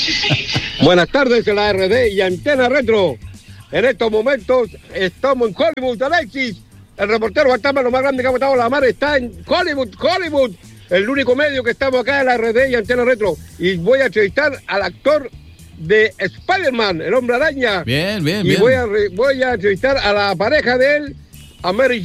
Buenas tardes en la RD y Antena Retro. En estos momentos estamos en Hollywood, Alexis. El reportero fantasma, lo más grande que ha botado la mar, está en Hollywood. El único medio que estamos acá en la RD y Antena Retro. Y voy a entrevistar al actor de Spider-Man, el Hombre Araña. Bien. Voy a entrevistar a la pareja de él, a Mary